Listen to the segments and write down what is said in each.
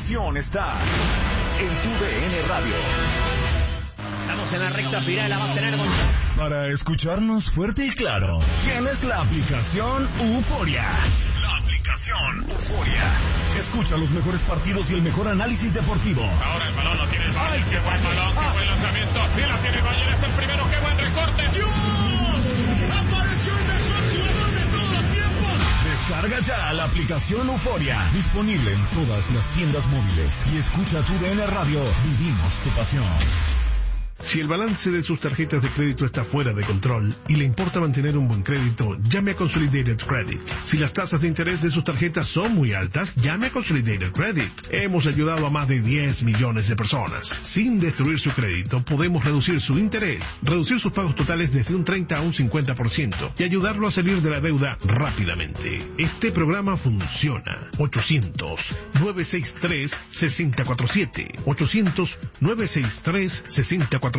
pasión está en TUDN Radio. Estamos en la recta final, la va a tener Gonzalo. Para escucharnos fuerte y claro, tienes la aplicación Euforia. La aplicación Euforia. Escucha los mejores partidos y el mejor análisis deportivo. Ahora el balón lo tiene el Bayern. ¡Qué buen balón! ¡Qué buen lanzamiento! ¡Sí la tiene el Bayern! ¡Es el primero! ¡Qué buen recorte! ¡Dios! ¡Apareció el mejor jugador de todos los tiempos! Descarga ya la aplicación Euforia. Disponible en todas las tiendas móviles. Y escucha TUDN Radio. Vivimos tu pasión. Si el balance de sus tarjetas de crédito está fuera de control y le importa mantener un buen crédito, llame a Consolidated Credit. Si las tasas de interés de sus tarjetas son muy altas, llame a Consolidated Credit. Hemos ayudado a más de 10 millones de personas. Sin destruir su crédito, podemos reducir su interés, reducir sus pagos totales desde un 30 a un 50% y ayudarlo a salir de la deuda rápidamente. Este programa funciona. 800-963-6047. 800-963-6047.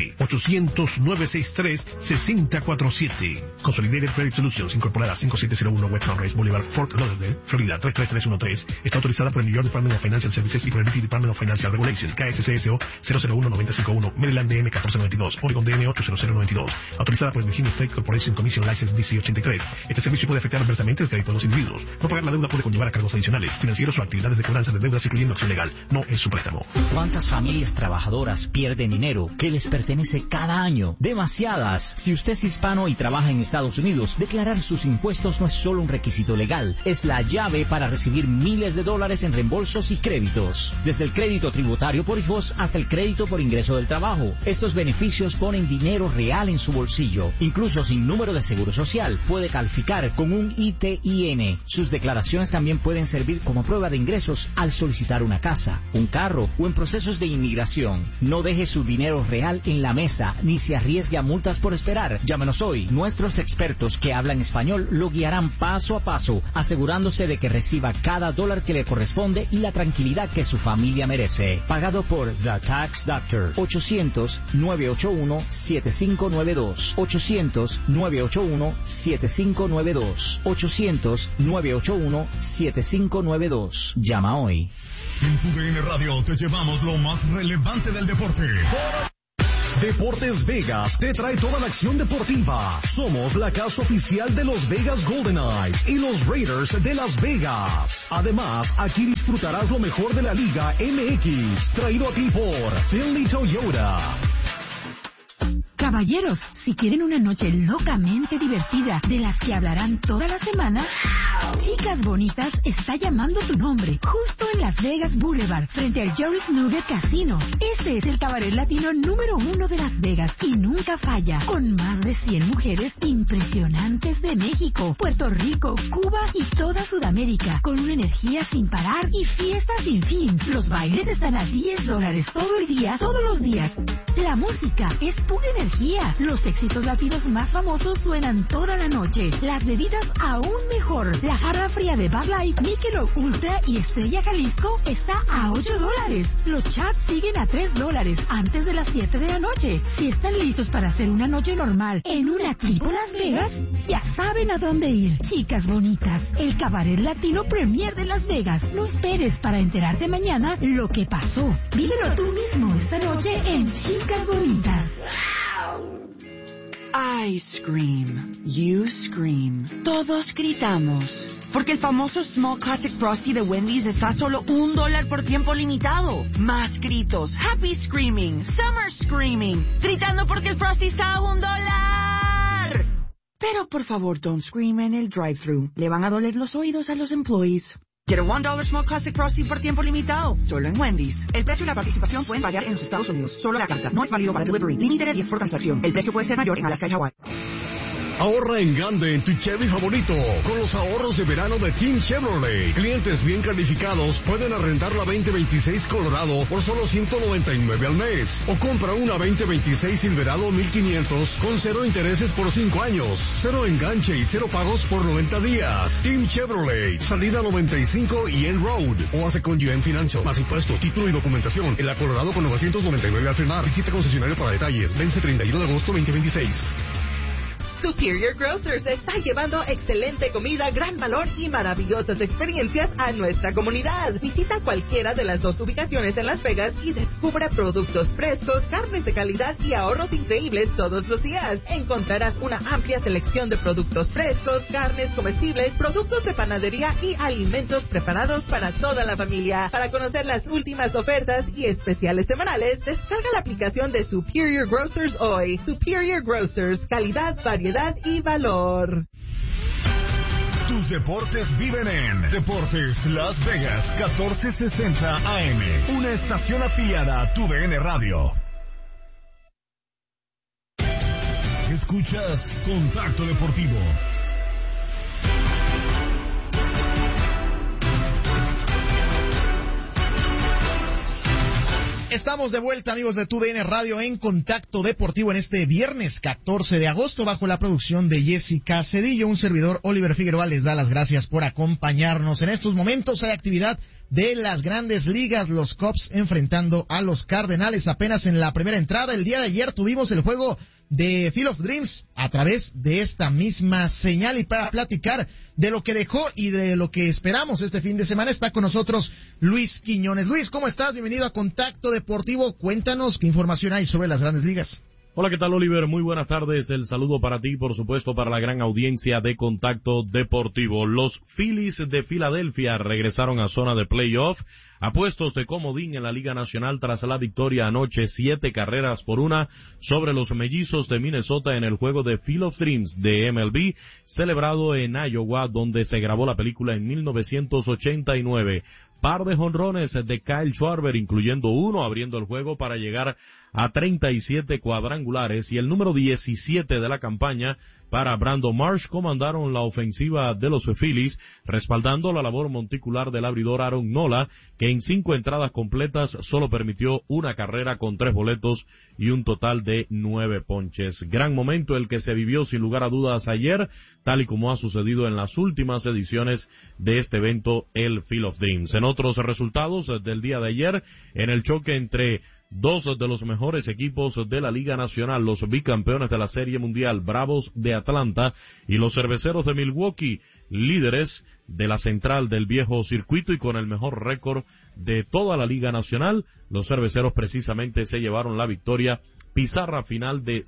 800-963-6047. Consolidated Credit Solutions, incorporada 5701 West Sunrise Boulevard, Fort Lauderdale, Florida 33313. Está autorizada por el New York Department of Financial Services y por el DC Department of Financial Regulations, KSCSO 001951, Maryland DM 1492, Oregon DM 80092. Autorizada por el Virginia State Corporation Commission License DC 83. Este servicio puede afectar adversamente el crédito de los individuos. No pagar la deuda puede conllevar a cargos adicionales, financieros o actividades de cobranza de deudas, incluyendo acción legal. No es su préstamo. ¿Cuántas familias trabajadoras pierden dinero que les pertenece cada año? Demasiadas. Si usted es hispano y trabaja en Estados Unidos, declarar sus impuestos no es solo un requisito legal, es la llave para recibir miles de dólares en reembolsos y créditos. Desde el crédito tributario por hijos hasta el crédito por ingreso del trabajo. Estos beneficios ponen dinero real en su bolsillo. Incluso sin número de seguro social, puede calificar con un ITIN. Sus declaraciones también pueden servir como prueba de ingresos al solicitar una casa, un carro o en procesos de inmigración. No deje su dinero real en la mesa, ni se arriesgue a multas por esperar. Llámenos hoy. Nuestros expertos que hablan español lo guiarán paso a paso, asegurándose de que reciba cada dólar que le corresponde y la tranquilidad que su familia merece. Pagado por The Tax Doctor. 800-981-7592. 800-981-7592. 800-981-7592. Llama hoy. En TUDN Radio te llevamos lo más relevante del deporte. Deportes Vegas te trae toda la acción deportiva. Somos la casa oficial de los Vegas Golden Knights y los Raiders de Las Vegas. Además, aquí disfrutarás lo mejor de la Liga MX, traído a ti por Finley Toyota. Caballeros, si quieren una noche locamente divertida, de las que hablarán toda la semana, Chicas Bonitas está llamando su nombre, justo en Las Vegas Boulevard, frente al Jerry's Nugget Casino. Este es el cabaret latino número 1 de Las Vegas y nunca falla, con más de 100 mujeres impresionantes de México, Puerto Rico, Cuba y toda Sudamérica, con una energía sin parar y fiestas sin fin. Los bailes están a $10 todo el día, todos los días. La música es pura energía. Los éxitos latinos más famosos suenan toda la noche. Las bebidas aún mejor. La jarra fría de Bud Light, Michelob Ultra y Estrella Jalisco está a $8. Los chats siguen a $3 antes de las 7 de la noche. Si están listos para hacer una noche normal en una tipo Las Vegas, ya saben a dónde ir. Chicas Bonitas, el cabaret latino premier de Las Vegas. No esperes para enterarte mañana lo que pasó. Vívelo tú mismo esta noche en Chicas Bonitas. I scream, you scream, todos gritamos, porque el famoso Small Classic Frosty de Wendy's está a solo $1 por tiempo limitado. Más gritos, happy screaming, summer screaming, gritando porque el Frosty está a $1. Pero por favor, don't scream en el drive-thru, le van a doler los oídos a los employees. Quiero $1 Small Classic Frosty por tiempo limitado, solo en Wendy's. El precio y la participación pueden variar en los Estados Unidos. Solo la carta, no es válido para delivery. Límite de 10 por transacción. El precio puede ser mayor en Alaska y Hawái. Ahorra en grande en tu Chevy favorito con los ahorros de verano de Team Chevrolet. Clientes bien calificados pueden arrendar la 2026 Colorado por solo $199 al mes. O compra una 2026 Silverado 1500 con 0 intereses por 5 años, 0 enganche y 0 pagos por 90 días. Team Chevrolet, salida 95 y End Road. O hace con GM Financial. Más impuestos, título y documentación. En la Colorado con 999 al frenar. Visita concesionario para detalles. Vence 31 de agosto 2026. Superior Grocers está llevando excelente comida, gran valor y maravillosas experiencias a nuestra comunidad. Visita cualquiera de las 2 ubicaciones en Las Vegas y descubra productos frescos, carnes de calidad y ahorros increíbles todos los días. Encontrarás una amplia selección de productos frescos, carnes comestibles, productos de panadería y alimentos preparados para toda la familia. Para conocer las últimas ofertas y especiales semanales, descarga la aplicación de Superior Grocers hoy. Superior Grocers, calidad, variedad y valor. Tus deportes viven en Deportes Las Vegas 1460 AM, una estación afiliada a TUDN Radio. Escuchas Contacto Deportivo. Estamos de vuelta, amigos de TUDN Radio, en Contacto Deportivo en este viernes 14 de agosto, bajo la producción de Jessica Cedillo. Un servidor, Oliver Figueroa, les da las gracias por acompañarnos. En estos momentos hay actividad de las Grandes Ligas, los Cubs enfrentando a los Cardenales apenas en la primera entrada. El día de ayer tuvimos el juego de Field of Dreams a través de esta misma señal, y para platicar de lo que dejó y de lo que esperamos este fin de semana está con nosotros Luis Quiñones. Luis, ¿cómo estás? Bienvenido a Contacto Deportivo. Cuéntanos qué información hay sobre las Grandes Ligas. Hola, ¿qué tal, Oliver? Muy buenas tardes. El saludo para ti, por supuesto, para la gran audiencia de Contacto Deportivo. Los Phillies de Filadelfia regresaron a zona de playoff, a puestos de comodín en la Liga Nacional tras la victoria anoche 7-1 sobre los Mellizos de Minnesota en el juego de Field of Dreams de MLB, celebrado en Iowa, donde se grabó la película en 1989. Par de jonrones de Kyle Schwarber, incluyendo uno abriendo el juego para llegar a 37 cuadrangulares, y el número 17 de la campaña para Brandon Marsh comandaron la ofensiva de los Phillies, respaldando la labor monticular del abridor Aaron Nola, que en 5 entradas completas solo permitió una carrera con 3 boletos y un total de 9 ponches. Gran momento el que se vivió sin lugar a dudas ayer, tal y como ha sucedido en las últimas ediciones de este evento, el Field of Dreams. En otros resultados del día de ayer, en el choque entre 2 de los mejores equipos de la Liga Nacional, los bicampeones de la Serie Mundial, Bravos de Atlanta, y los Cerveceros de Milwaukee, líderes de la central del viejo circuito y con el mejor récord de toda la Liga Nacional, los Cerveceros precisamente se llevaron la victoria. Pizarra final de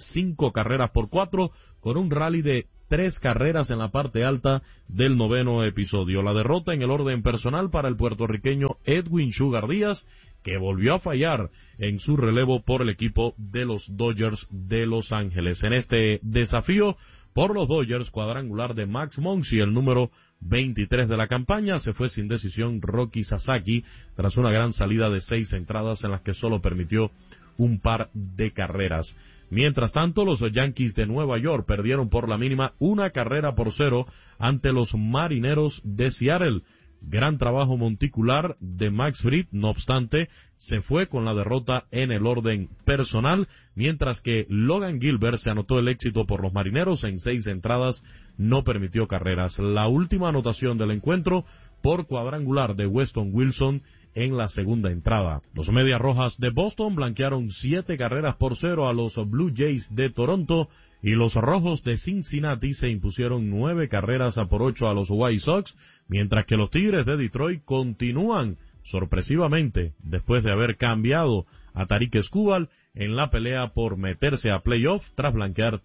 5-4 con un rally de 3 carreras en la parte alta del 9º episodio. La derrota en el orden personal para el puertorriqueño Edwin Sugar Díaz, que volvió a fallar en su relevo por el equipo de los Dodgers de Los Ángeles. En este desafío por los Dodgers, cuadrangular de Max Muncy, el número 23 de la campaña, se fue sin decisión Rocky Sasaki tras una gran salida de 6 entradas en las que solo permitió un par de carreras. Mientras tanto, los Yankees de Nueva York perdieron por la mínima 1-0 ante los Marineros de Seattle. Gran trabajo monticular de Max Fried, no obstante, se fue con la derrota en el orden personal, mientras que Logan Gilbert se anotó el éxito por los Marineros en 6 entradas, no permitió carreras. La última anotación del encuentro por cuadrangular de Weston Wilson en la segunda entrada. Los Medias Rojas de Boston blanquearon 7-0 a los Blue Jays de Toronto, y los Rojos de Cincinnati se impusieron 9-8 a los White Sox, mientras que los Tigres de Detroit continúan sorpresivamente, después de haber cambiado a Tarik Skubal, en la pelea por meterse a playoff tras blanquear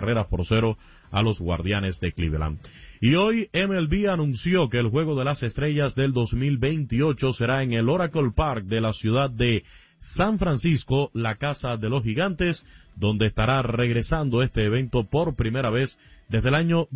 3-0 a los Guardianes de Cleveland. Y hoy MLB anunció que el Juego de las Estrellas del 2028 será en el Oracle Park de la ciudad de San Francisco, la casa de los Gigantes, donde estará regresando este evento por primera vez desde el año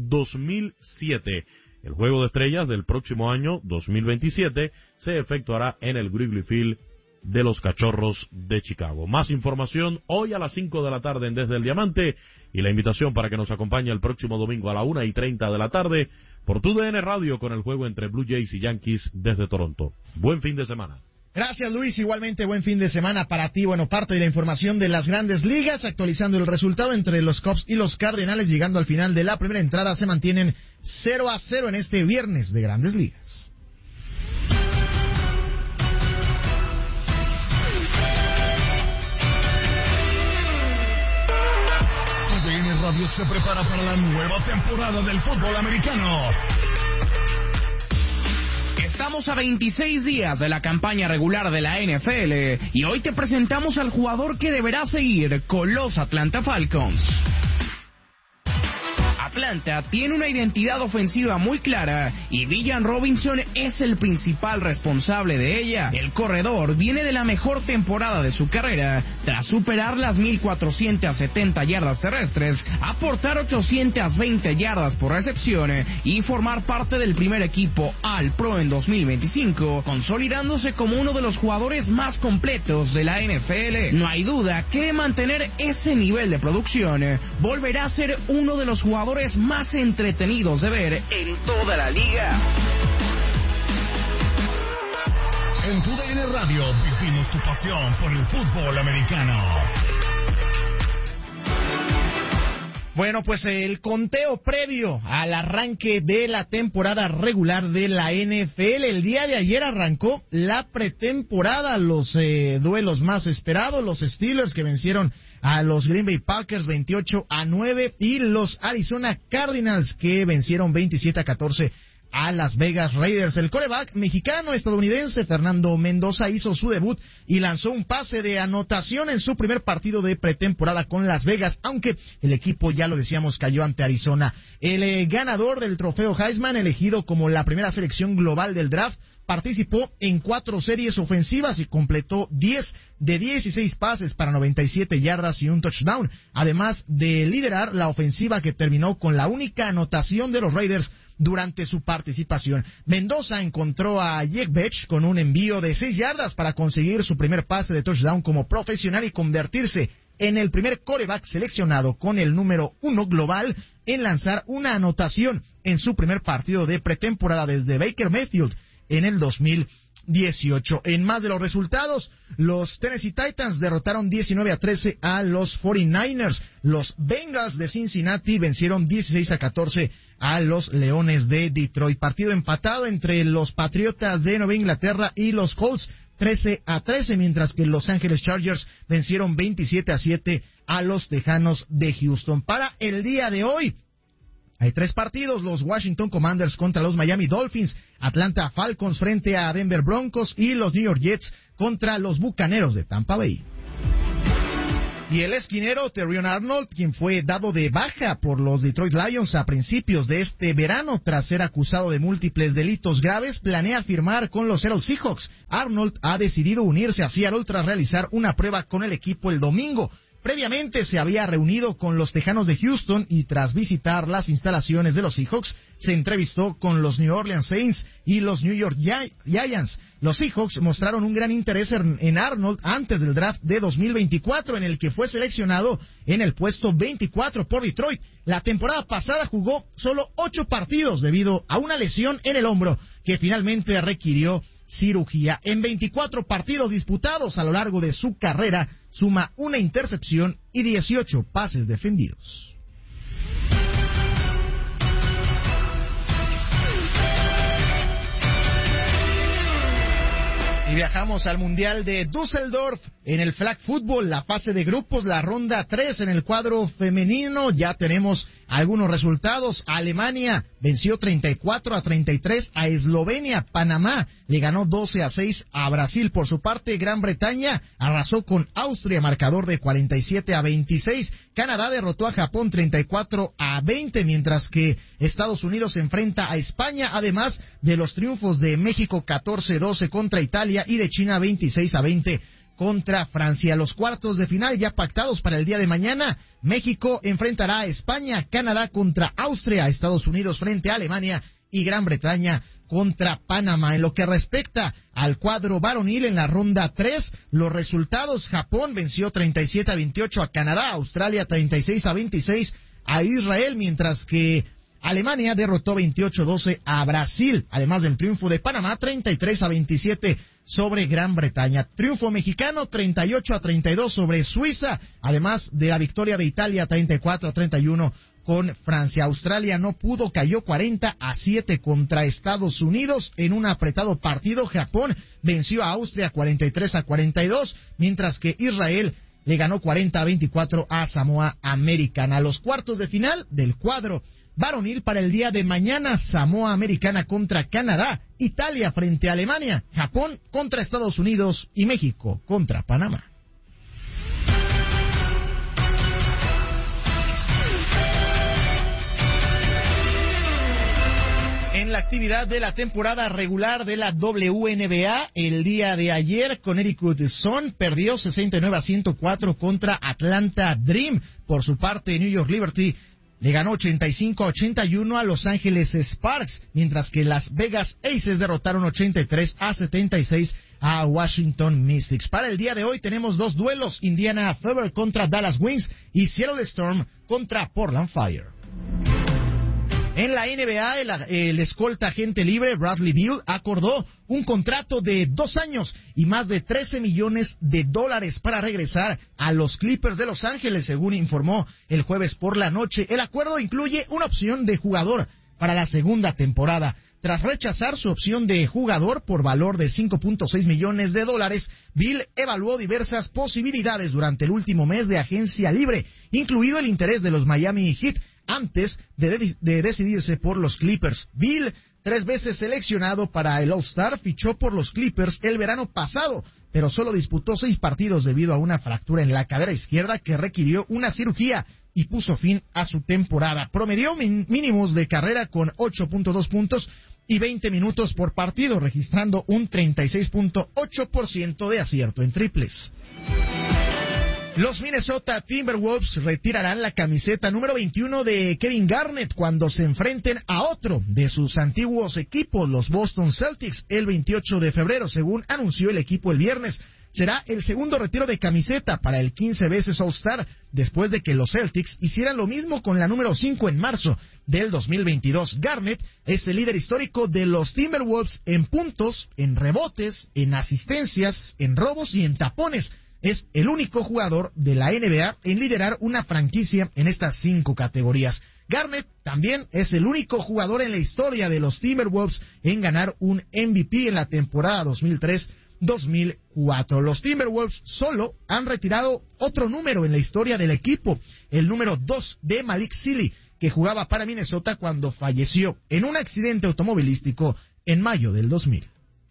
2007. El Juego de Estrellas del próximo año 2027 se efectuará en el Wrigley Field de los Cachorros de Chicago. Más información hoy a las 5 de la tarde en Desde el Diamante, y la invitación para que nos acompañe el próximo domingo a la 1:30 de la tarde por TUDN Radio con el juego entre Blue Jays y Yankees desde Toronto. Buen fin de semana. Gracias, Luis. Igualmente, buen fin de semana para ti. Bueno, parte de la información de las Grandes Ligas, actualizando el resultado entre los Cubs y los Cardenales, llegando al final de la primera entrada, se mantienen 0-0 en este viernes de Grandes Ligas. TUDN Radio se prepara para la nueva temporada del fútbol americano. Estamos a 26 días de la campaña regular de la NFL y hoy te presentamos al jugador que deberá seguir con los Atlanta Falcons. Atlanta tiene una identidad ofensiva muy clara y Villan Robinson es el principal responsable de ella. El corredor viene de la mejor temporada de su carrera tras superar las 1,470 yardas terrestres, aportar 820 yardas por recepción y formar parte del primer equipo All-Pro en 2025, consolidándose como uno de los jugadores más completos de la NFL. No hay duda que de mantener ese nivel de producción, volverá a ser uno de los jugadores más entretenidos de ver en toda la liga. En TUDN Radio vivimos tu pasión por el fútbol americano. Bueno, pues el conteo previo al arranque de la temporada regular de la NFL. El día de ayer arrancó la pretemporada, los duelos más esperados, los Steelers que vencieron a los Green Bay Packers 28-9 y los Arizona Cardinals que vencieron 27-14 a Las Vegas Raiders. El quarterback mexicano-estadounidense Fernando Mendoza hizo su debut y lanzó un pase de anotación en su primer partido de pretemporada con Las Vegas, aunque el equipo, ya lo decíamos, cayó ante Arizona. El ganador del trofeo Heisman, elegido como la primera selección global del draft, participó en 4 series ofensivas y completó 10 de 16 pases para 97 yardas y un touchdown, además de liderar la ofensiva que terminó con la única anotación de los Raiders durante su participación. Mendoza encontró a Jake Betch con un envío de 6 yardas para conseguir su primer pase de touchdown como profesional y convertirse en el primer quarterback seleccionado con el número 1 global en lanzar una anotación en su primer partido de pretemporada desde Baker Mayfield en el 2018. En más de los resultados, los Tennessee Titans derrotaron 19-13 a los 49ers. Los Bengals de Cincinnati vencieron 16-14 a los Leones de Detroit. Partido empatado entre los Patriotas de Nueva Inglaterra y los Colts, 13-13, mientras que los Angeles Chargers vencieron 27-7 a los Tejanos de Houston. Para el día de hoy, hay 3 partidos: los Washington Commanders contra los Miami Dolphins, Atlanta Falcons frente a Denver Broncos y los New York Jets contra los Bucaneros de Tampa Bay. Y el esquinero Terrion Arnold, quien fue dado de baja por los Detroit Lions a principios de este verano tras ser acusado de múltiples delitos graves, planea firmar con los Seattle Seahawks. Arnold ha decidido unirse a Seattle tras realizar una prueba con el equipo el domingo. Previamente se había reunido con los Tejanos de Houston y tras visitar las instalaciones de los Seahawks, se entrevistó con los New Orleans Saints y los New York Giants. Los Seahawks mostraron un gran interés en Arnold antes del draft de 2024, en el que fue seleccionado en el puesto 24 por Detroit. La temporada pasada jugó solo 8 partidos debido a una lesión en el hombro que finalmente requirió cirugía. En 24 partidos disputados a lo largo de su carrera, suma una intercepción y 18 pases defendidos. Y viajamos al Mundial de Düsseldorf en el flag football, la fase de grupos, la ronda 3 en el cuadro femenino. Ya tenemos algunos resultados. Alemania venció 34-33 a Eslovenia. Panamá le ganó 12-6 a Brasil. Por su parte, Gran Bretaña arrasó con Austria, marcador de 47-26. Canadá derrotó a Japón 34-20, mientras que Estados Unidos se enfrenta a España, además de los triunfos de México 14-12 contra Italia y de China 26-20 contra Francia. Los cuartos de final ya pactados para el día de mañana. México enfrentará a España, Canadá contra Austria, Estados Unidos frente a Alemania y Gran Bretaña contra Panamá. En lo que respecta al cuadro varonil en la ronda 3, los resultados: Japón venció 37-28 a Canadá, Australia 36-26 a Israel, mientras que Alemania derrotó 28-12 a Brasil, además del triunfo de Panamá 33-27 sobre Gran Bretaña. Triunfo mexicano 38-32 sobre Suiza, además de la victoria de Italia 34-31 con Francia. Australia no pudo, cayó 40-7 contra Estados Unidos en un apretado partido. Japón venció a Austria 43-42, mientras que Israel le ganó 40-24 a Samoa Americana. A los cuartos de final del cuadro varonil para el día de mañana, Samoa Americana contra Canadá, Italia frente a Alemania, Japón contra Estados Unidos y México contra Panamá. En la actividad de la temporada regular de la WNBA, el día de ayer, Connecticut Sun perdió 69-104 contra Atlanta Dream. Por su parte, New York Liberty le ganó 85-81 a Los Ángeles Sparks, mientras que Las Vegas Aces derrotaron 83-76 a Washington Mystics. Para el día de hoy tenemos dos duelos, Indiana Fever contra Dallas Wings y Seattle Storm contra Portland Fire. En la NBA, el escolta agente libre Bradley Beal acordó un contrato de 2 años y más de $13 millones para regresar a los Clippers de Los Ángeles, según informó el jueves por la noche. El acuerdo incluye una opción de jugador para la segunda temporada. Tras rechazar su opción de jugador por valor de $5.6 millones, Beal evaluó diversas posibilidades durante el último mes de agencia libre, incluido el interés de los Miami Heat, antes de decidirse por los Clippers. Beal, 3 veces seleccionado para el All-Star, fichó por los Clippers el verano pasado, pero solo disputó 6 partidos debido a una fractura en la cadera izquierda que requirió una cirugía y puso fin a su temporada. Promedió mínimos de carrera con 8.2 puntos y 20 minutos por partido, registrando un 36.8% de acierto en triples. Los Minnesota Timberwolves retirarán la camiseta número 21 de Kevin Garnett cuando se enfrenten a otro de sus antiguos equipos, los Boston Celtics, el 28 de febrero, según anunció el equipo el viernes. Será el segundo retiro de camiseta para el 15 veces All-Star, después de que los Celtics hicieran lo mismo con la número 5 en marzo del 2022. Garnett es el líder histórico de los Timberwolves en puntos, en rebotes, en asistencias, en robos y en tapones. Es el único jugador de la NBA en liderar una franquicia en estas 5 categorías. Garnett también es el único jugador en la historia de los Timberwolves en ganar un MVP en la temporada 2003-2004. Los Timberwolves solo han retirado otro número en la historia del equipo, el número 2 de Malik Sealy, que jugaba para Minnesota cuando falleció en un accidente automovilístico en mayo del 2000.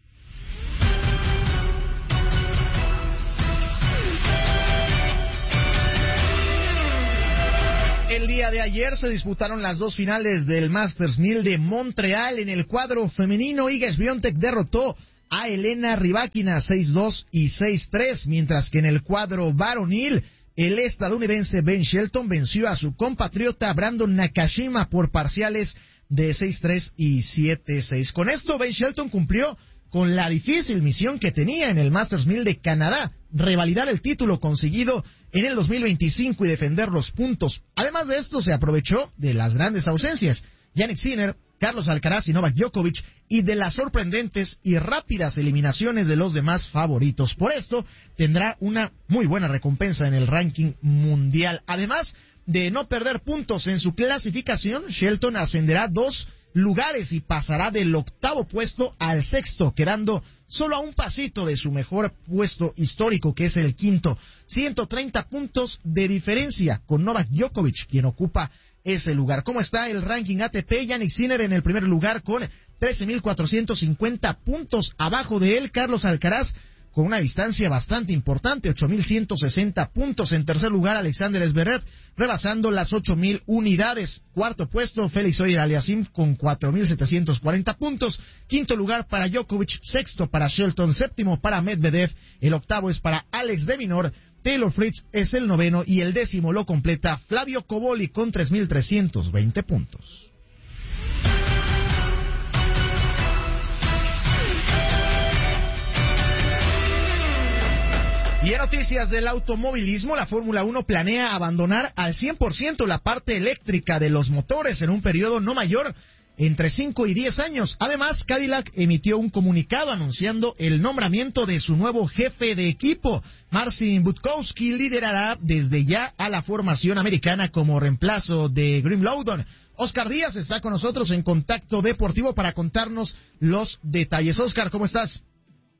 El día de ayer se disputaron las 2 finales del Masters 1000 de Montreal. En el cuadro femenino, Iga Swiatek derrotó a Elena Rybakina 6-2 y 6-3, mientras que en el cuadro varonil, el estadounidense Ben Shelton venció a su compatriota Brandon Nakashima por parciales de 6-3 y 7-6. Con esto, Ben Shelton cumplió con la difícil misión que tenía en el Masters 1000 de Canadá, revalidar el título conseguido en el 2025 y defender los puntos. Además de esto, se aprovechó de las grandes ausencias, Jannik Sinner, Carlos Alcaraz y Novak Djokovic, y de las sorprendentes y rápidas eliminaciones de los demás favoritos. Por esto, tendrá una muy buena recompensa en el ranking mundial. Además de no perder puntos en su clasificación, Shelton ascenderá 2 lugares y pasará del 8º puesto al 6º, quedando solo a un pasito de su mejor puesto histórico, que es el 5º. 130 puntos de diferencia con Novak Djokovic, quien ocupa ese lugar. ¿Cómo está el ranking ATP? Jannik Sinner en el primer lugar con 13.450 puntos. Abajo de él, Carlos Alcaraz con una distancia bastante importante, 8.160 puntos. En tercer lugar, Alexander Zverev, rebasando las 8.000 unidades. Cuarto puesto, Félix Auger-Aliassime con 4.740 puntos. Quinto lugar para Djokovic, sexto para Shelton, séptimo para Medvedev, el octavo es para Alex de Minaur, Taylor Fritz es el noveno y el décimo lo completa Flavio Cobolli con 3.320 puntos. Y en noticias del automovilismo, la Fórmula 1 planea abandonar al 100% la parte eléctrica de los motores en un periodo no mayor entre 5 y 10 años. Además, Cadillac emitió un comunicado anunciando el nombramiento de su nuevo jefe de equipo. Marcin Budkowski liderará desde ya a la formación americana como reemplazo de Grim Loudon. Oscar Díaz está con nosotros en Contacto Deportivo para contarnos los detalles. Oscar, ¿cómo estás?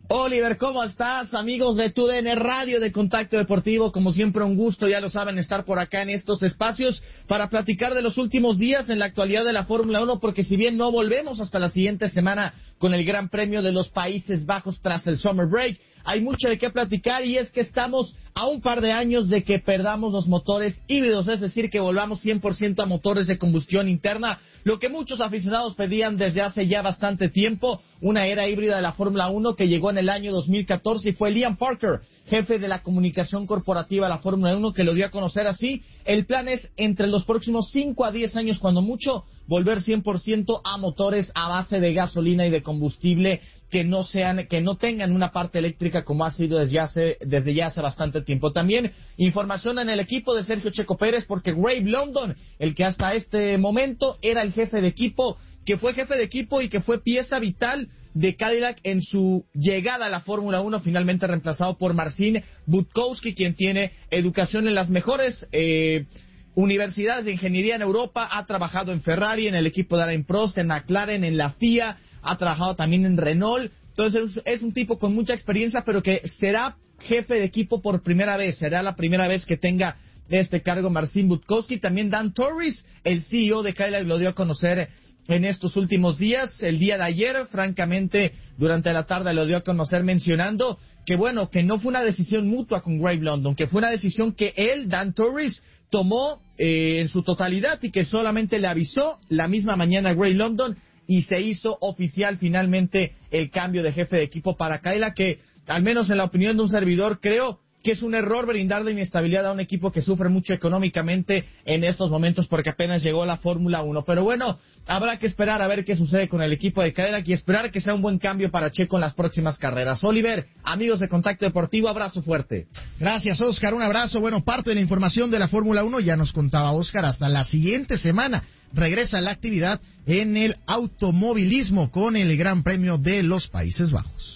Oliver, ¿cómo estás? Amigos de TUDN Radio de Contacto Deportivo, como siempre un gusto, ya lo saben, estar por acá en estos espacios para platicar de los últimos días en la actualidad de la Fórmula 1, porque si bien no volvemos hasta la siguiente semana con el Gran Premio de los Países Bajos tras el Summer Break, hay mucho de qué platicar y es que estamos a un par de años de que perdamos los motores híbridos, es decir, que volvamos 100% a motores de combustión interna, lo que muchos aficionados pedían desde hace ya bastante tiempo, una era híbrida de la Fórmula 1 que llegó en el año 2014 y fue Liam Parker, jefe de la comunicación corporativa de la Fórmula 1, que lo dio a conocer así. El plan es, entre los próximos 5 a 10 años, cuando mucho, volver 100% a motores a base de gasolina y de combustible que no tengan una parte eléctrica como ha sido desde ya hace bastante tiempo. También información en el equipo de Sergio Checo Pérez, porque Ray London, el que hasta este momento era el jefe de equipo, que fue jefe de equipo y que fue pieza vital de Cadillac en su llegada a la Fórmula 1, finalmente reemplazado por Marcin Budkowski, quien tiene educación en las mejores universidades de ingeniería en Europa, ha trabajado en Ferrari, en el equipo de Alain Prost, en McLaren, en la FIA, ha trabajado también en Renault. Entonces es un tipo con mucha experiencia, pero que será jefe de equipo por primera vez, será la primera vez que tenga este cargo Marcin Budkowski. También Dan Torres, el CEO de Cadillac, lo dio a conocer en estos últimos días. El día de ayer, francamente, durante la tarde lo dio a conocer mencionando que bueno, que no fue una decisión mutua con Ray London, que fue una decisión que él, Dan Torres, tomó en su totalidad y que solamente le avisó la misma mañana a Ray London y se hizo oficial finalmente el cambio de jefe de equipo para Cadillac, que al menos en la opinión de un servidor creo que es un error brindarle inestabilidad a un equipo que sufre mucho económicamente en estos momentos porque apenas llegó a la Fórmula 1. Pero bueno, habrá que esperar a ver qué sucede con el equipo de Cadillac y esperar que sea un buen cambio para Checo en las próximas carreras. Oliver, amigos de Contacto Deportivo, abrazo fuerte. Gracias, Oscar, un abrazo. Bueno, parte de la información de la Fórmula 1 ya nos contaba Oscar, hasta la siguiente semana regresa la actividad en el automovilismo con el Gran Premio de los Países Bajos.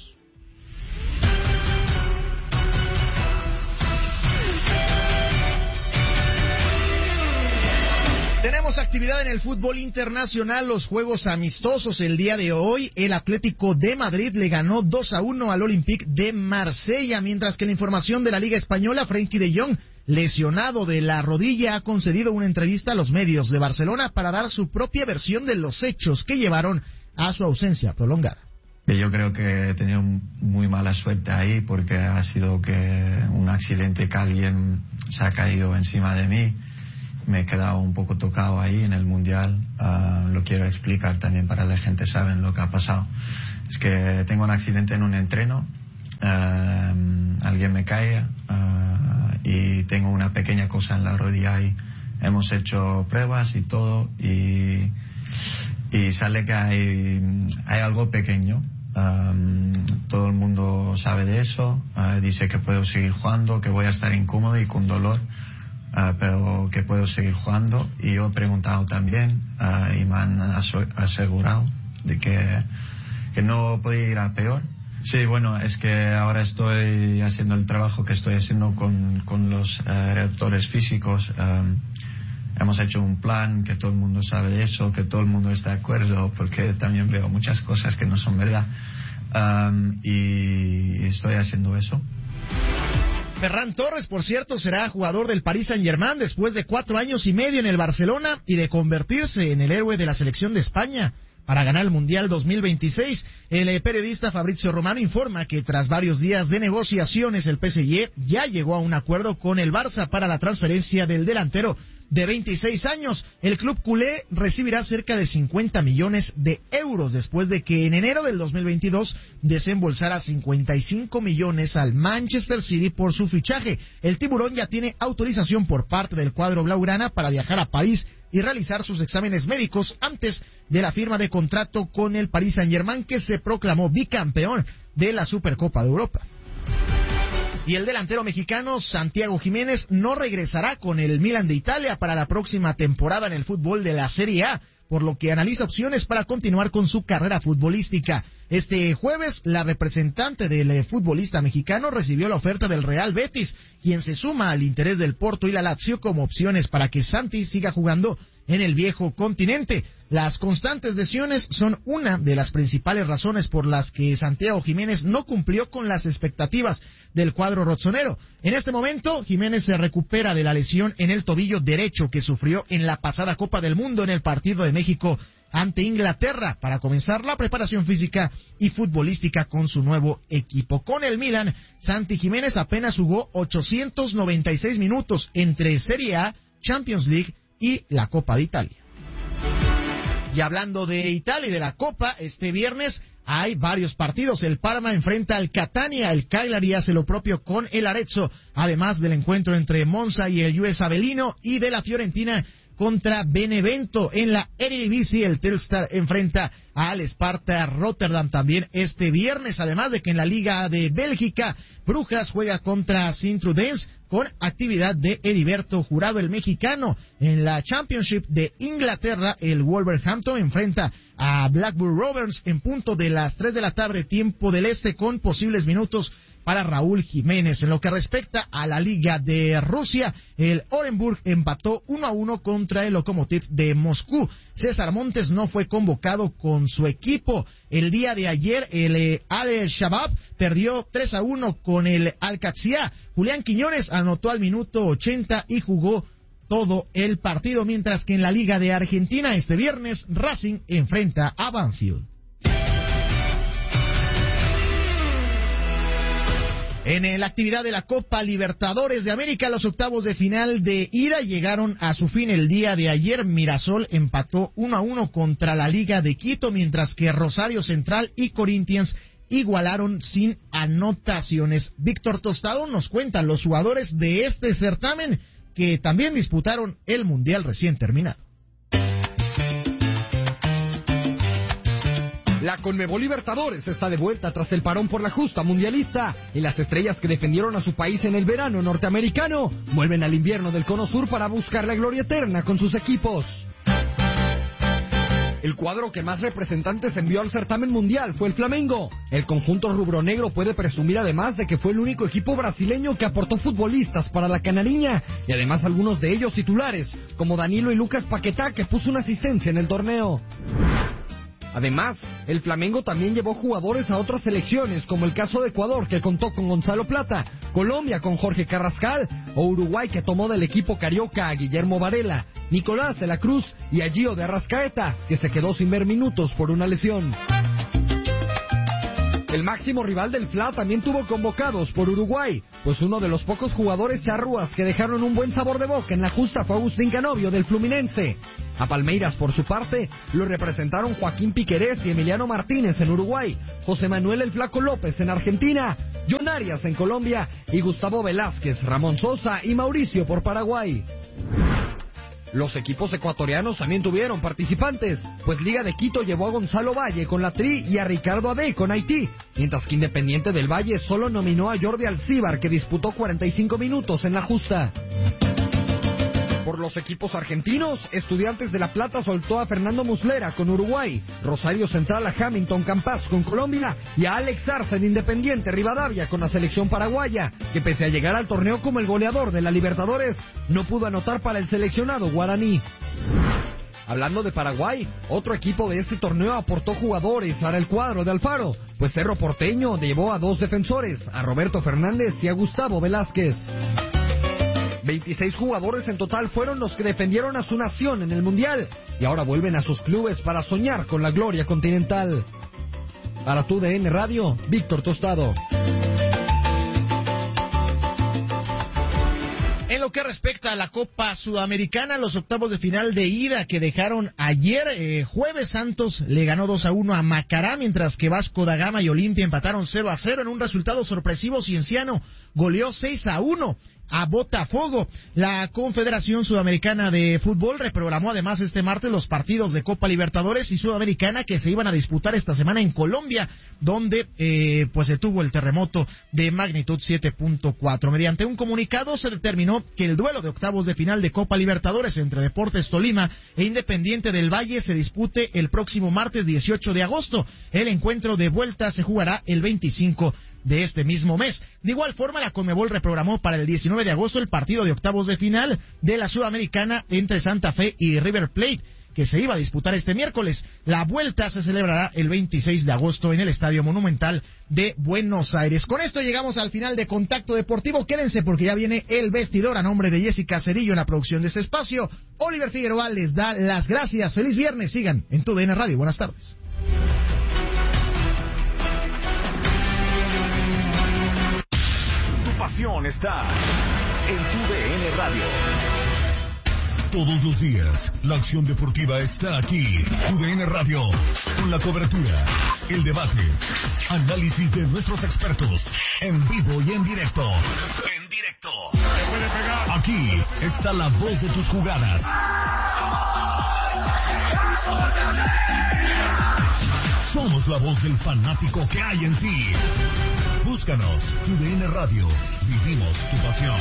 Tenemos actividad en el fútbol internacional, los juegos amistosos el día de hoy. El Atlético de Madrid le ganó 2-1 al Olympique de Marsella, mientras que en la información de la Liga Española, Frenkie de Jong, lesionado de la rodilla, ha concedido una entrevista a los medios de Barcelona para dar su propia versión de los hechos que llevaron a su ausencia prolongada. Yo creo que he tenido muy mala suerte ahí porque ha sido que un accidente que alguien se ha caído encima de mí. Me he quedado un poco tocado ahí en el Mundial. Lo quiero explicar también para la gente saben lo que ha pasado. Es que tengo un accidente en un entreno, alguien me cae y tengo una pequeña cosa en la rodilla ahí. Hemos hecho pruebas y todo y sale que hay algo pequeño. Todo el mundo sabe de eso. Dice que puedo seguir jugando, que voy a estar incómodo y con dolor. Pero que puedo seguir jugando y yo he preguntado también y me han asegurado de que no puede ir a peor. Sí, bueno, es que ahora estoy haciendo el trabajo que estoy haciendo con los reactores físicos. Hemos hecho un plan que todo el mundo sabe de eso, que todo el mundo está de acuerdo, porque también veo muchas cosas que no son verdad, y estoy haciendo eso. Ferran Torres, por cierto, será jugador del Paris Saint-Germain después de 4 años y medio en el Barcelona y de convertirse en el héroe de la selección de España para ganar el Mundial 2026. El periodista Fabrizio Romano informa que tras varios días de negociaciones el PSG ya llegó a un acuerdo con el Barça para la transferencia del delantero de 26 años. El club culé recibirá cerca de 50 millones de euros después de que en enero del 2022 desembolsara 55 millones al Manchester City por su fichaje. El tiburón ya tiene autorización por parte del cuadro blaugrana para viajar a París y realizar sus exámenes médicos antes de la firma de contrato con el Paris Saint-Germain, que se proclamó bicampeón de la Supercopa de Europa. Y el delantero mexicano Santiago Jiménez no regresará con el Milan de Italia para la próxima temporada en el fútbol de la Serie A, por lo que analiza opciones para continuar con su carrera futbolística. Este jueves, la representante del futbolista mexicano recibió la oferta del Real Betis, quien se suma al interés del Porto y la Lazio como opciones para que Santi siga jugando en el viejo continente. Las constantes lesiones son una de las principales razones por las que Santiago Jiménez no cumplió con las expectativas del cuadro rossonero. En este momento, Jiménez se recupera de la lesión en el tobillo derecho que sufrió en la pasada Copa del Mundo en el partido de México ante Inglaterra para comenzar la preparación física y futbolística con su nuevo equipo. Con el Milan, Santi Jiménez apenas jugó 896 minutos entre Serie A, Champions League y la Copa de Italia. Y hablando de Italia y de la Copa, este viernes hay varios partidos. El Parma enfrenta al Catania, el Cagliari hace lo propio con el Arezzo, además del encuentro entre Monza y el US Avellino, y de la Fiorentina contra Benevento. En la Eredivisie, el Telstar enfrenta al Sparta Rotterdam también este viernes, además de que en la Liga de Bélgica, Brujas juega contra Sint-Truidense con actividad de Heriberto Jurado, el mexicano. En la Championship de Inglaterra, el Wolverhampton enfrenta a Blackburn Rovers en punto de las 3 de la tarde, tiempo del este, con posibles minutos para Raúl Jiménez. En lo que respecta a la Liga de Rusia, el Orenburg empató 1-1 contra el Lokomotiv de Moscú. César Montes no fue convocado con su equipo. El día de ayer, el Al-Shabaab perdió 3-1 con el Al-Qadsiya. Julián Quiñones anotó al minuto 80 y jugó todo el partido, mientras que en la Liga de Argentina este viernes Racing enfrenta a Banfield. En la actividad de la Copa Libertadores de América, los octavos de final de ida llegaron a su fin el día de ayer. Mirasol empató 1-1 contra la Liga de Quito, mientras que Rosario Central y Corinthians igualaron sin anotaciones. Víctor Tostado nos cuenta los jugadores de este certamen que también disputaron el Mundial recién terminado. La Conmebol Libertadores está de vuelta tras el parón por la justa mundialista, y las estrellas que defendieron a su país en el verano norteamericano vuelven al invierno del Cono Sur para buscar la gloria eterna con sus equipos. El cuadro que más representantes envió al certamen mundial fue el Flamengo. El conjunto rubronegro puede presumir además de que fue el único equipo brasileño que aportó futbolistas para la canariña, y además algunos de ellos titulares, como Danilo y Lucas Paquetá, que puso una asistencia en el torneo. Además, el Flamengo también llevó jugadores a otras selecciones, como el caso de Ecuador, que contó con Gonzalo Plata, Colombia con Jorge Carrascal, o Uruguay, que tomó del equipo carioca a Guillermo Varela, Nicolás de la Cruz y a Gio de Arrascaeta, que se quedó sin ver minutos por una lesión. El máximo rival del FLA también tuvo convocados por Uruguay, pues uno de los pocos jugadores charrúas que dejaron un buen sabor de boca en la justa fue Agustín Canovio del Fluminense. A Palmeiras, por su parte, lo representaron Joaquín Piquerés y Emiliano Martínez en Uruguay, José Manuel el Flaco López en Argentina, John Arias en Colombia y Gustavo Velázquez, Ramón Sosa y Mauricio por Paraguay. Los equipos ecuatorianos también tuvieron participantes, pues Liga de Quito llevó a Gonzalo Valle con la Tri y a Ricardo Ade con Haití, mientras que Independiente del Valle solo nominó a Jordi Alcíbar, que disputó 45 minutos en la justa. Por los equipos argentinos, Estudiantes de La Plata soltó a Fernando Muslera con Uruguay, Rosario Central a Hamilton Campas con Colombia y a Alex Arce de Independiente Rivadavia con la selección paraguaya, que pese a llegar al torneo como el goleador de la Libertadores, no pudo anotar para el seleccionado guaraní. Hablando de Paraguay, otro equipo de este torneo aportó jugadores para el cuadro de Alfaro, pues Cerro Porteño llevó a 2 defensores, a Roberto Fernández y a Gustavo Velázquez. 26 jugadores en total fueron los que defendieron a su nación en el Mundial y ahora vuelven a sus clubes para soñar con la gloria continental. Para TUDN Radio, Víctor Tostado. En lo que respecta a la Copa Sudamericana, los octavos de final de ida que dejaron ayer jueves, Santos le ganó 2-1 a Macará, mientras que Vasco da Gama y Olimpia empataron 0-0 en un resultado sorpresivo. Cienciano goleó 6-1 a Botafogo. La Confederación Sudamericana de Fútbol reprogramó además este martes los partidos de Copa Libertadores y Sudamericana que se iban a disputar esta semana en Colombia, donde pues se tuvo el terremoto de magnitud 7.4. Mediante un comunicado se determinó que el duelo de octavos de final de Copa Libertadores entre Deportes Tolima e Independiente del Valle se dispute el próximo martes 18 de agosto. El encuentro de vuelta se jugará el 25 de este mismo mes. De igual forma, la Conmebol reprogramó para el 19 de agosto el partido de octavos de final de la Sudamericana entre Santa Fe y River Plate, que se iba a disputar este miércoles. La vuelta se celebrará el 26 de agosto en el Estadio Monumental de Buenos Aires. Con esto llegamos al final de Contacto Deportivo. Quédense porque ya viene El Vestidor a nombre de Jessica Cedillo en la producción de este espacio. Oliver Figueroa les da las gracias. Feliz viernes. Sigan en TUDN Radio. Buenas tardes. Tu pasión está en TUDN Radio. Todos los días, la acción deportiva está aquí. TUDN Radio, con la cobertura, el debate, análisis de nuestros expertos, en vivo y en directo. En directo. Aquí está la voz de tus jugadas. Somos la voz del fanático que hay en ti. Búscanos, TUDN Radio. Vivimos tu pasión.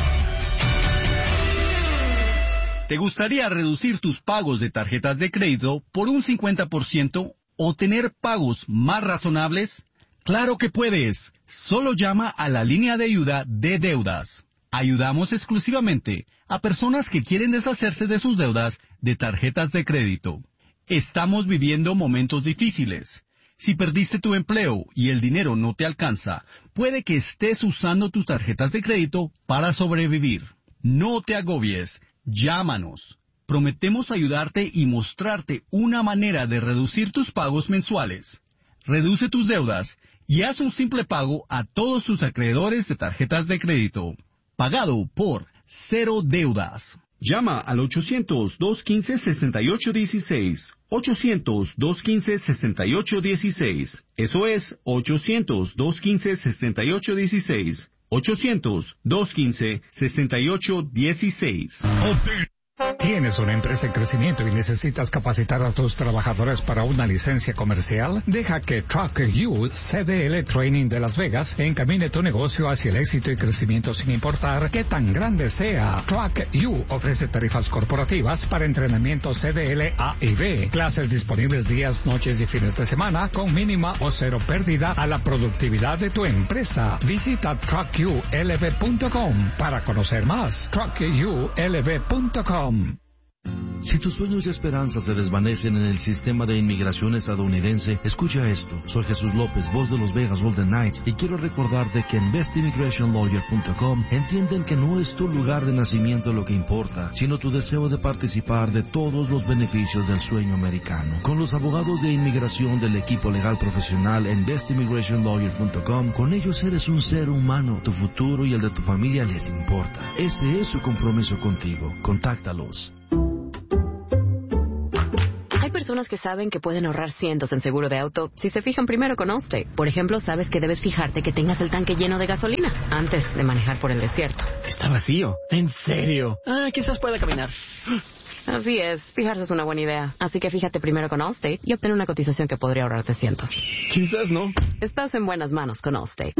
¿Te gustaría reducir tus pagos de tarjetas de crédito por un 50% o tener pagos más razonables? ¡Claro que puedes! Solo llama a la línea de ayuda de deudas. Ayudamos exclusivamente a personas que quieren deshacerse de sus deudas de tarjetas de crédito. Estamos viviendo momentos difíciles. Si perdiste tu empleo y el dinero no te alcanza, puede que estés usando tus tarjetas de crédito para sobrevivir. No te agobies. Llámanos. Prometemos ayudarte y mostrarte una manera de reducir tus pagos mensuales. Reduce tus deudas y haz un simple pago a todos tus acreedores de tarjetas de crédito. Pagado por Cero Deudas. Llama al 800-215-6816. 800-215-6816. Eso es 800-215-6816. 800-215-6816. ¿Tienes una empresa en crecimiento y necesitas capacitar a tus trabajadores para una licencia comercial? Deja que Truck You CDL Training de Las Vegas encamine tu negocio hacia el éxito y crecimiento sin importar qué tan grande sea. Truck You ofrece tarifas corporativas para entrenamiento CDL A y B, clases disponibles días, noches y fines de semana con mínima o cero pérdida a la productividad de tu empresa. Visita truckyoulv.com para conocer más. truckyoulv.com. Si tus sueños y esperanzas se desvanecen en el sistema de inmigración estadounidense, escucha esto. Soy Jesús López, voz de los Vegas Golden Knights, y quiero recordarte que en bestimmigrationlawyer.com entienden que no es tu lugar de nacimiento lo que importa, sino tu deseo de participar de todos los beneficios del sueño americano. Con los abogados de inmigración del equipo legal profesional en bestimmigrationlawyer.com, con ellos eres un ser humano. Tu futuro y el de tu familia les importa. Ese es su compromiso contigo. Contáctalos. Hay personas que saben que pueden ahorrar cientos en seguro de auto si se fijan primero con Allstate. Por ejemplo, sabes que debes fijarte que tengas el tanque lleno de gasolina antes de manejar por el desierto. Está vacío. ¿En serio? Quizás pueda caminar. Así es, fijarse es una buena idea. Así que fíjate primero con Allstate y obtén una cotización que podría ahorrarte cientos. Quizás no. Estás en buenas manos con Allstate.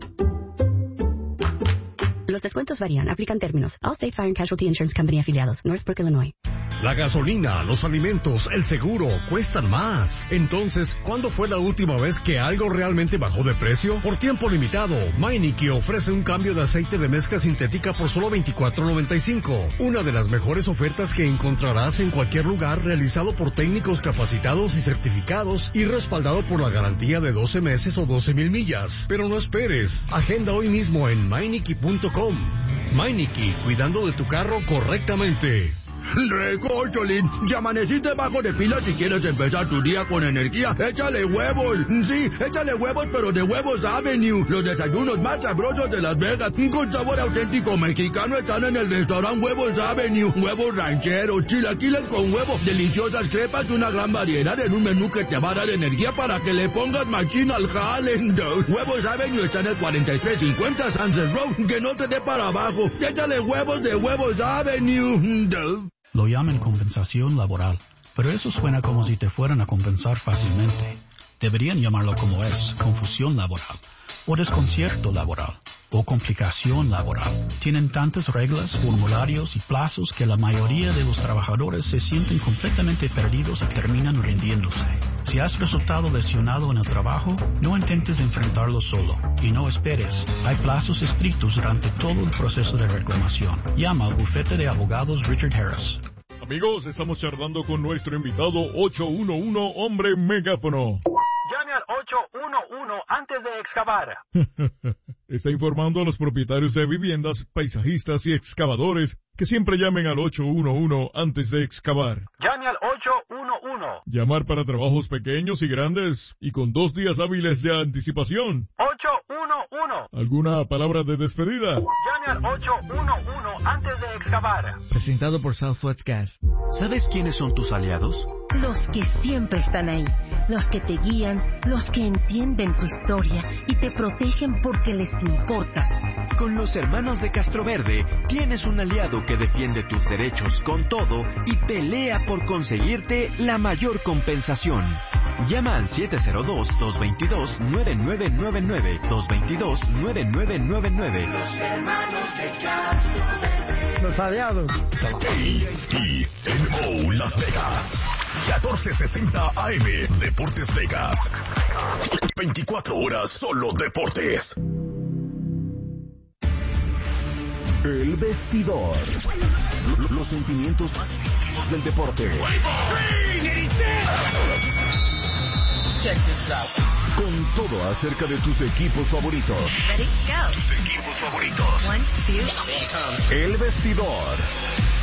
Los descuentos varían. Aplican términos. Allstate Fire and Casualty Insurance Company afiliados. Northbrook, Illinois. La gasolina, los alimentos, el seguro cuestan más. Entonces, ¿cuándo fue la última vez que algo realmente bajó de precio? Por tiempo limitado, Meineke ofrece un cambio de aceite de mezcla sintética por solo $24.95. Una de las mejores ofertas que encontrarás en cualquier lugar, realizado por técnicos capacitados y certificados y respaldado por la garantía de 12 meses o 12,000 millas. Pero no esperes. Agenda hoy mismo en Meineke.com. Meineke, cuidando de tu carro correctamente. Recócholín, ya amaneciste bajo de pila. Si quieres empezar tu día con energía, échale huevos. Sí, échale huevos, pero de Huevos Avenue. Los desayunos más sabrosos de Las Vegas, con sabor auténtico mexicano, están en el restaurante Huevos Avenue. Huevos rancheros, chilaquiles con huevo, deliciosas crepas y una gran variedad en un menú que te va a dar energía para que le pongas machín al jale. Huevos Avenue está en el 4350 Sunset Road. Que no te dé para abajo. Échale huevos de Huevos Avenue. Lo llaman compensación laboral, pero eso suena como si te fueran a compensar fácilmente. Deberían llamarlo como es, confusión laboral o desconcierto laboral. o complicación laboral. Tienen tantas reglas, formularios y plazos que la mayoría de los trabajadores se sienten completamente perdidos y terminan rindiéndose. Si has resultado lesionado en el trabajo, no intentes enfrentarlo solo y no esperes. Hay plazos estrictos durante todo el proceso de reclamación. Llama al bufete de abogados Richard Harris. Amigos, estamos charlando con nuestro invitado 811 Hombre Megáfono. Llame al 811 antes de excavar. Está informando a los propietarios de viviendas, paisajistas y excavadores que siempre llamen al 811 antes de excavar. Llame al 811. Llamar para trabajos pequeños y grandes y con 2 días hábiles de anticipación. 811. ¿Alguna palabra de despedida? Llame al 811 antes de excavar. Presentado por Southwest Gas. ¿Sabes quiénes son tus aliados? Los que siempre están ahí, los que te guían, los que entienden tu historia y te protegen porque les importas. Con los hermanos de Castroverde tienes un aliado que defiende tus derechos con todo y pelea por conseguirte la mayor compensación. Llama al 702-222-9999, 222-9999. Los hermanos de Castroverde. Los aliados. KTNO Las Vegas. 1460 AM, Deportes Vegas. 24 horas solo deportes. El vestidor. Los sentimientos del deporte. Check this out. Con todo acerca de tus equipos favoritos. Ready, go. Tus equipos favoritos. 1, 2, 3. El vestidor.